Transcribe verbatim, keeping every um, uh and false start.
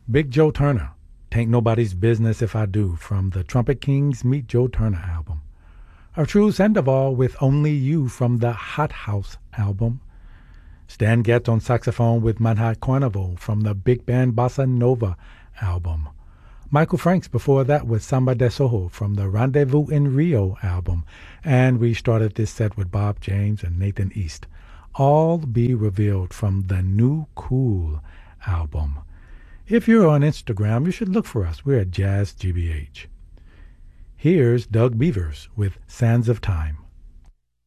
Big Joe Turner, Tain't Nobody's Business If I Do, from the Trumpet Kings Meet Joe Turner album. Our True Sandoval with Only You from the Hot House album. Stan Getz on saxophone with Manhattan Carnival from the Big Band Bossa Nova album. Michael Franks before that with Samba de Soho from the Rendezvous in Rio album. And we started this set with Bob James and Nathan East. All Be Revealed from the New Cool album. If you're on Instagram, you should look for us. We're at Jazz G B H. Here's Doug Beavers with Sands of Time.